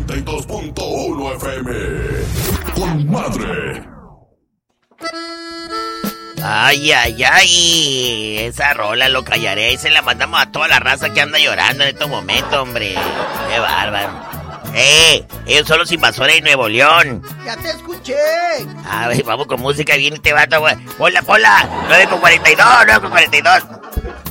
92.1 FM. Con madre. Ay, ay, ay. Esa rola lo callaré y se la mandamos a toda la raza que anda llorando en estos momentos, hombre. Qué bárbaro. Ellos son los invasores de Nuevo León. Ya te escuché. A ver, vamos con música, viene este vato, güey. Hola, 9 con 42.